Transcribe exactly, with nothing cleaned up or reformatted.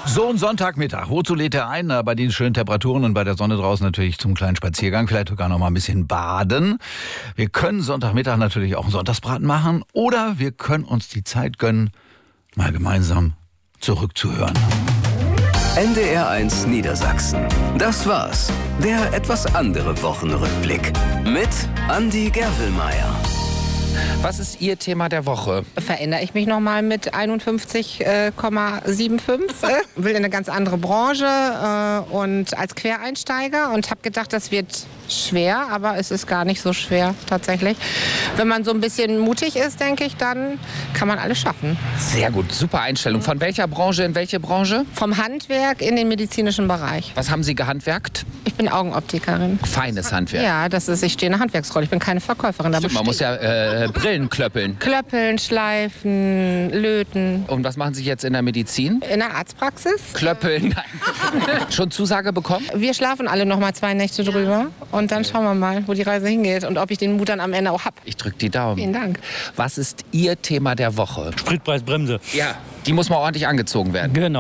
So ein Sonntagmittag. Wozu lädt er ein? Na, bei den schönen Temperaturen und bei der Sonne draußen natürlich zum kleinen Spaziergang. Vielleicht sogar noch mal ein bisschen baden. Wir können Sonntagmittag natürlich auch einen Sonntagsbraten machen. Oder wir können uns die Zeit gönnen, mal gemeinsam zurückzuhören. N D R eins Niedersachsen. Das war's. Der etwas andere Wochenrückblick. Mit Andi Gerwelmeier. Was ist Ihr Thema der Woche? Verändere ich mich nochmal mit einundfünfzig Komma fünfundsiebzig. äh, will in eine ganz andere Branche äh, und als Quereinsteiger und habe gedacht, das wird schwer, aber es ist gar nicht so schwer tatsächlich. Wenn man so ein bisschen mutig ist, denke ich, dann kann man alles schaffen. Sehr gut, super Einstellung. Von welcher Branche in welche Branche? Vom Handwerk in den medizinischen Bereich. Was haben Sie gehandwerkt? Ich bin Augenoptikerin. Feines Handwerk. Ja, das ist, ich stehe in der Handwerksrolle. Ich bin keine Verkäuferin. Stimmt, man muss ja äh, Brillen klöppeln. Klöppeln, schleifen, löten. Und was machen Sie jetzt in der Medizin? In der Arztpraxis. Klöppeln. Nein. Schon Zusage bekommen? Wir schlafen alle noch mal zwei Nächte drüber und dann schauen wir mal, wo die Reise hingeht und ob ich den Mut dann am Ende auch habe. Ich drücke die Daumen. Vielen Dank. Was ist Ihr Thema der Woche? Spritpreisbremse. Ja, die muss mal ordentlich angezogen werden. Genau.